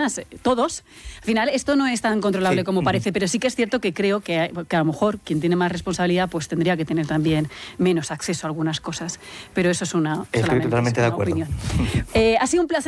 personas, todos. Al final, esto no es tan controlable como parece, pero sí que es cierto que creo que a lo mejor quien tiene más responsabilidad pues tendría que tener también menos acceso a algunas cosas. Pero eso es Estoy totalmente de acuerdo. opinión. Ha sido un placer.